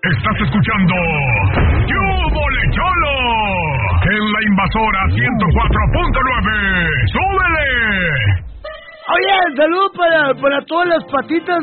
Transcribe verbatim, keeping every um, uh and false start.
Estás escuchando ¡Yúbole Cholo! En la Invasora ciento cuatro punto nueve. ¡Súbele! Oye, salud para, para todas las patitas